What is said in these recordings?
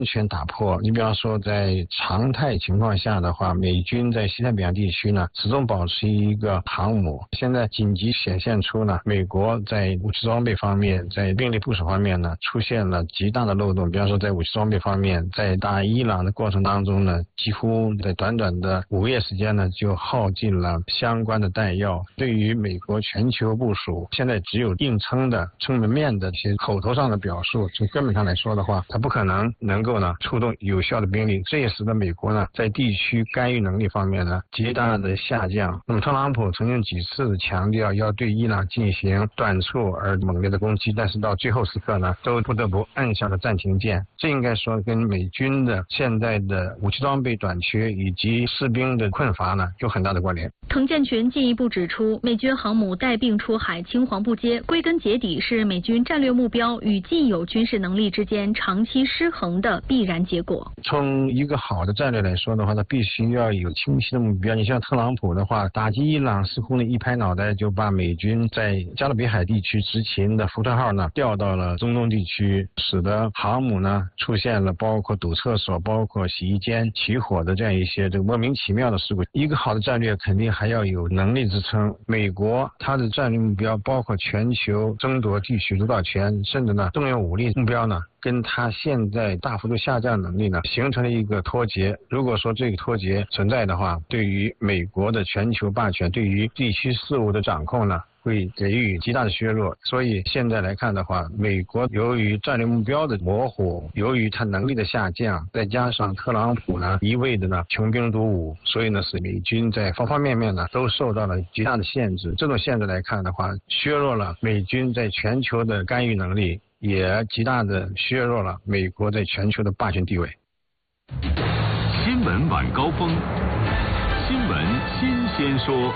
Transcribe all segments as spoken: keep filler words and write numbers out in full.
全打破。你比方说，在常态情况下的话，美军在西太平洋地区呢，始终保持一个航母。现在紧急显现出呢，美国在武器装备方面，在兵力部署方面呢，出现了极大的漏洞。比方说，在武器装备方面，在打伊朗的过程当中呢，几乎在短短的五个月时间呢，就耗尽了相关的弹药。对于美国全球部署，现在只有硬撑的、撑门面的一些口头上的表述，从根本上来说的话，它不可能能够呢出动有效的兵力，这也使得美国呢在地区干预能力方面呢极大的下降。那么特朗普曾经几次强调要对伊朗进行短促而猛烈的攻击，但是到最后时刻呢，都不得不按下了暂停键。这应该说跟美军的现在的武器装备短缺以及士兵的困乏呢有很大的关联。 滕建群进一步指出，美军航母带病出海青黄不接，归根结底是美军战略目标与既有军事能力之间长期失衡的必然结果。 从一个好的战略来说的话，它必须要有清晰的目标。你像特朗普的话，打击伊朗似乎呢一拍脑袋就把美军在加勒比海地区执勤的福特号呢调到了中东地区，使得航母呢出现了包括堵厕所、包括洗衣间起火的这样一些这个莫名其妙的事故。一个好的战略肯定还要有能力支撑。美国它的战略目标包括全球争夺地区主导权，甚至呢动用武力目标呢，跟它现在大幅度下降能力呢形成了一个脱节。如果说这个脱节存在的话，对于美国的全球霸权，对于地区事务的掌控呢，会给予极大的削弱。所以现在来看的话，美国由于战略目标的模糊，由于它能力的下降，再加上特朗普呢一味的呢穷兵黩武，所以呢使美军在方方面面呢都受到了极大的限制。这种限制来看的话，削弱了美军在全球的干预能力，也极大的削弱了美国在全球的霸权地位。 新闻晚高峰，新闻新鲜说。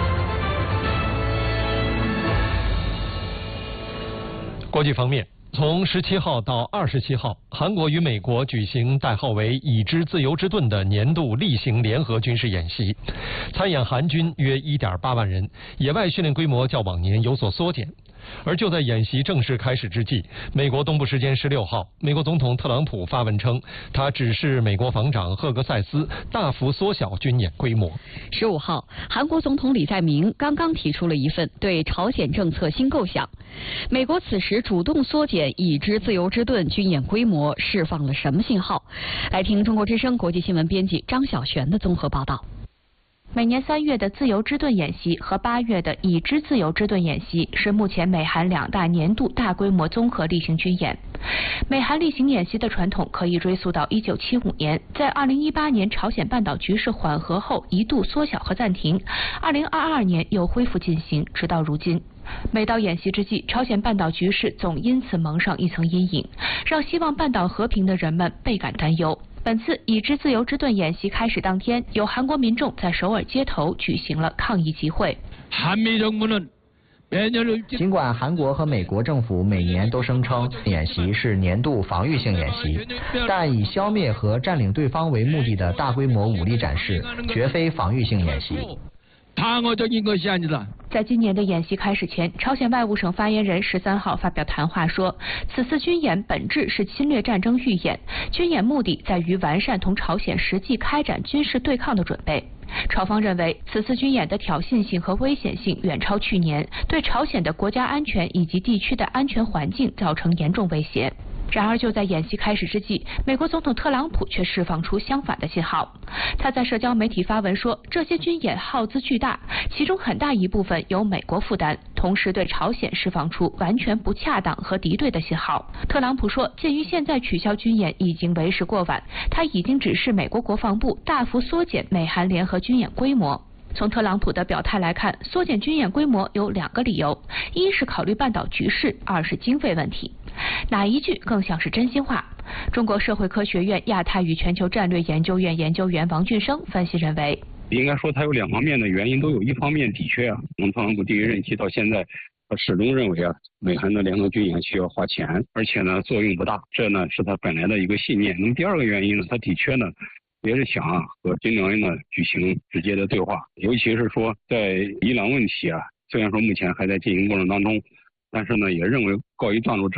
国际方面，从十七号到二十七号，韩国与美国举行代号为“已知自由之盾”的年度例行联合军事演习，参演韩军约 一点八万人，野外训练规模较往年有所缩减。而就在演习正式开始之际，美国东部时间十六号，美国总统特朗普发文称，他指示美国防长赫格塞斯大幅缩小军演规模。 十五号，韩国总统李在明刚刚提出了一份对朝鲜政策新构想。美国此时主动缩减已知自由之盾军演规模，释放了什么信号？来听中国之声国际新闻编辑张晓璇的综合报道。 每年三月的自由之盾演习和八月的已知自由之盾演习是目前美韩两大年度大规模综合例行军演。美韩例行演习的传统可以追溯到一九七五年，在二零一八年朝鲜半岛局势缓和后一度缩小和暂停，二零二二年又恢复进行，直到如今。每到演习之际，朝鲜半岛局势总因此蒙上一层阴影，让希望半岛和平的人们倍感担忧。本次已知自由之盾演习开始当天，有韩国民众在首尔街头举行了抗议集会。 尽管韩国和美国政府每年都声称演习是年度防御性演习，但以消灭和占领对方为目的的大规模武力展示绝非防御性演习。 在今年的演习开始前，朝鲜外务省发言人十三号发表谈话说，此次军演本质是侵略战争预演，军演目的在于完善同朝鲜实际开展军事对抗的准备。朝方认为，此次军演的挑衅性和危险性远超去年，对朝鲜的国家安全以及地区的安全环境造成严重威胁。然而就在演习开始之际，美国总统特朗普却释放出相反的信号。他在社交媒体发文说，这些军演耗资巨大，其中很大一部分由美国负担，同时对朝鲜释放出完全不恰当和敌对的信号。特朗普说，鉴于现在取消军演已经为时过晚，他已经指示美国国防部大幅缩减美韩联合军演规模。从特朗普的表态来看，缩减军演规模有两个理由，一是考虑半岛局势，二是经费问题。哪一句更像是真心话？中国社会科学院亚太与全球战略研究院研究员王俊生分析认为， 应该说它有两方面的原因都有。一方面的确啊，从特朗普第一任期到现在，他始终认为啊，美韩的联合军演需要花钱，而且呢作用不大，这呢是他本来的一个信念。那么第二个原因呢，他的确呢也是想啊和金正恩呢举行直接的对话，尤其是说在伊朗问题啊，虽然说目前还在进行过程当中，但是呢也认为告一段落之后